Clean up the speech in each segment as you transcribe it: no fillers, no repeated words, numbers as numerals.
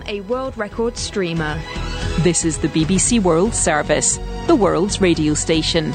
a world record streamer. This is the BBC World Service, the world's radio station.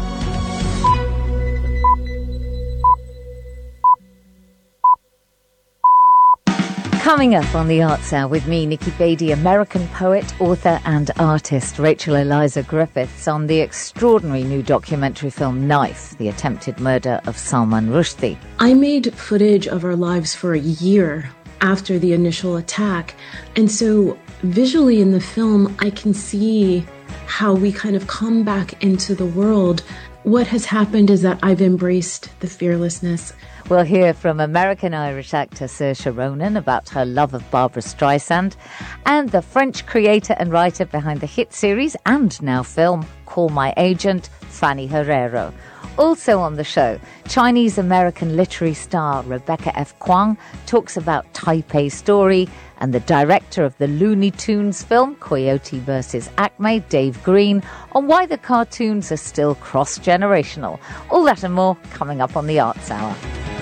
Coming up on the Arts Hour with me, Nikki Beattie, American poet, author and artist Rachel Eliza Griffiths on the extraordinary new documentary film Knife, the attempted murder of Salman Rushdie. I made footage of our lives for a year after the initial attack. And so visually in the film, I can see how we kind of come back into the world. What has happened is that I've embraced the fearlessness. We'll hear from American-Irish actor Saoirse Ronan about her love of Barbra Streisand, and the French creator and writer behind the hit series and now film Call My Agent, Fanny Herrero. Also on the show, Chinese-American literary star Rebecca F. Kuang talks about Taipei Story, and the director of the Looney Tunes film Coyote vs. Acme, Dave Green, on why the cartoons are still cross-generational. All that and more coming up on the Arts Hour.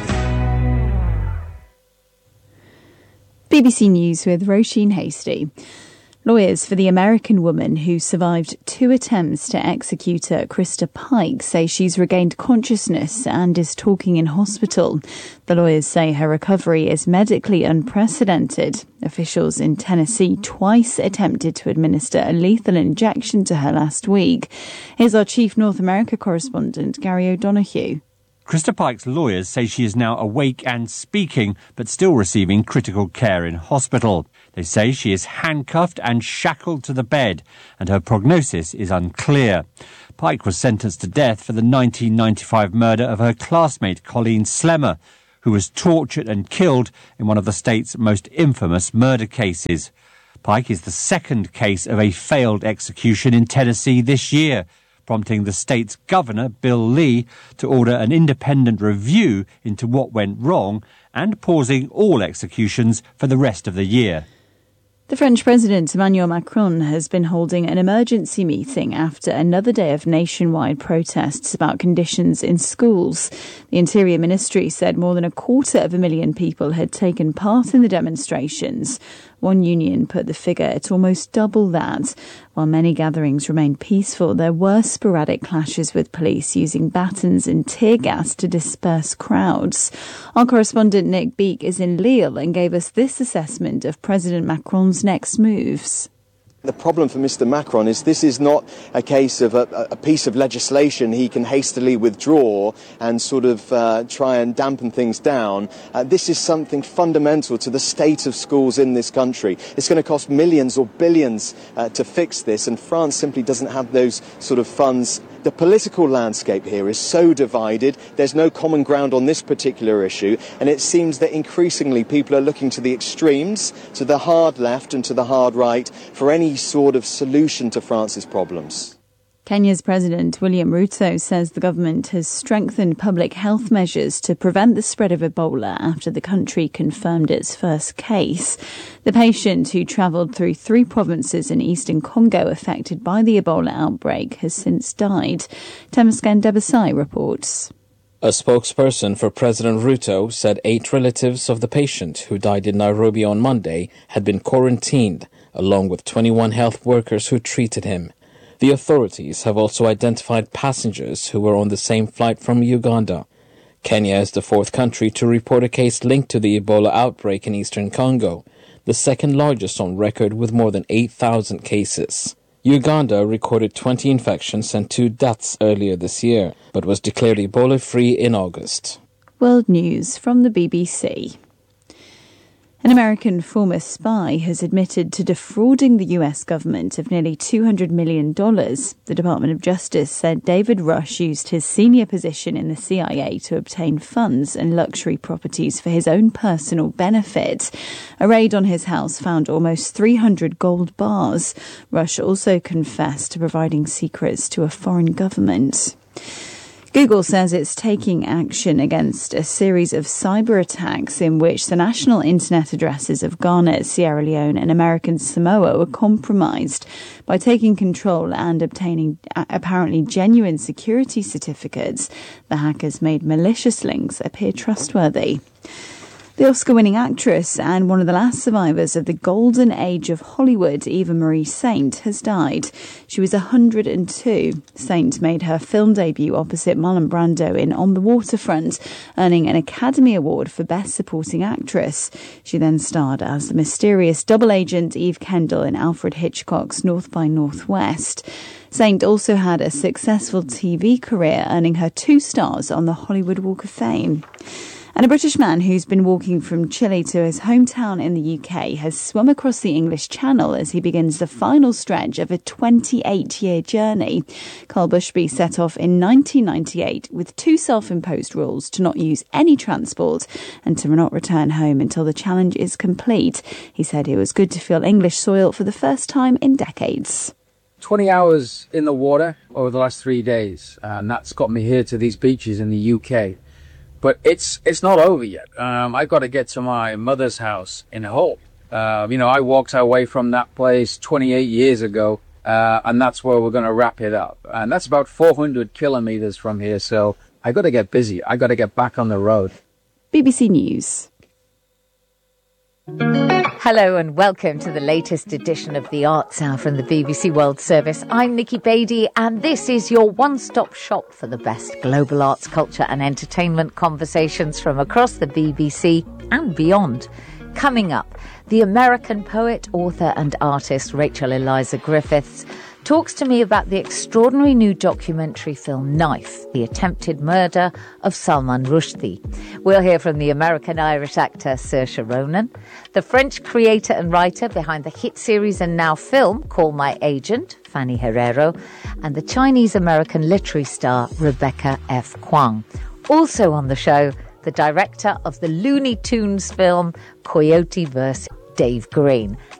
BBC News with Roisin Hasty. Lawyers for the American woman who survived 2 attempts to execute her, Krista Pike, say she's regained consciousness and is talking in hospital. The lawyers say her recovery is medically unprecedented. Officials in Tennessee twice attempted to administer a lethal injection to her last week. Here's our chief North America correspondent, Gary O'Donoghue. Krista Pike's lawyers say she is now awake and speaking, but still receiving critical care in hospital. They say she is handcuffed and shackled to the bed, and her prognosis is unclear. Pike was sentenced to death for the 1995 murder of her classmate Colleen Slemmer, who was tortured and killed in one of the state's most infamous murder cases. Pike is the second case of a failed execution in Tennessee this year, prompting the state's governor, Bill Lee, to order an independent review into what went wrong and pausing all executions for the rest of the year. The French President Emmanuel Macron has been holding an emergency meeting after another day of nationwide protests about conditions in schools. The Interior Ministry said more than 250,000 people had taken part in the demonstrations. One union put the figure at almost double that. While many gatherings remained peaceful, there were sporadic clashes with police using batons and tear gas to disperse crowds. Our correspondent Nick Beak is in Lille and gave us this assessment of President Macron's next moves. The problem for Mr. Macron is this is not a case of a piece of legislation he can hastily withdraw and sort of try and dampen things down. This is something fundamental to the state of schools in this country. It's going to cost millions or billions to fix this, and France simply doesn't have those sort of funds. The political landscape here is so divided. There's no common ground on this particular issue, and it seems that increasingly people are looking to the extremes, to the hard left and to the hard right, for any sort of solution to France's problems. Kenya's President William Ruto says the government has strengthened public health measures to prevent the spread of Ebola after the country confirmed its first case. The patient, who travelled through 3 provinces in eastern Congo affected by the Ebola outbreak, has since died. Temesgen Debasai reports. A spokesperson for President Ruto said 8 relatives of the patient, who died in Nairobi on Monday, had been quarantined, along with 21 health workers who treated him. The authorities have also identified passengers who were on the same flight from Uganda. Kenya is the 4th country to report a case linked to the Ebola outbreak in eastern Congo, the 2nd largest on record with more than 8,000 cases. Uganda recorded 20 infections and 2 deaths earlier this year, but was declared Ebola-free in August. World News from the BBC. An American former spy has admitted to defrauding the US government of nearly $200 million. The Department of Justice said David Rush used his senior position in the CIA to obtain funds and luxury properties for his own personal benefit. A raid on his house found almost 300 gold bars. Rush also confessed to providing secrets to a foreign government. Google says it's taking action against a series of cyber attacks in which the national internet addresses of Ghana, Sierra Leone and American Samoa were compromised. By taking control and obtaining apparently genuine security certificates, the hackers made malicious links appear trustworthy. The Oscar-winning actress and one of the last survivors of the golden age of Hollywood, Eva Marie Saint, has died. She was 102. Saint made her film debut opposite Marlon Brando in On the Waterfront, earning an Academy Award for Best Supporting Actress. She then starred as the mysterious double agent Eve Kendall in Alfred Hitchcock's North by Northwest. Saint also had a successful TV career, earning her 2 stars on the Hollywood Walk of Fame. And a British man who's been walking from Chile to his hometown in the UK has swum across the English Channel as he begins the final stretch of a 28-year journey. Carl Bushby set off in 1998 with 2 self-imposed rules to not use any transport and to not return home until the challenge is complete. He said it was good to feel English soil for the first time in decades. 20 hours in the water over the last 3 days, and that's got me here to these beaches in the UK. But it's not over yet. I've got to get to my mother's house in Hull. I walked away from that place 28 years ago, and that's where we're going to wrap it up. And that's about 400 kilometers from here, so I got to get busy. I got to get back on the road. BBC News. Hello and welcome to the latest edition of the Arts Hour from the BBC World Service. I'm Nikki Beattie and this is your one-stop shop for the best global arts, culture and entertainment conversations from across the BBC and beyond. Coming up, the American poet, author and artist Rachel Eliza Griffiths talks to me about the extraordinary new documentary film Knife, the attempted murder of Salman Rushdie. We'll hear from the American-Irish actor Saoirse Ronan, the French creator and writer behind the hit series and now film Call My Agent, Fanny Herrero, and the Chinese-American literary star Rebecca F. Kuang. Also on the show, the director of the Looney Tunes film Coyote vs. Dave Green.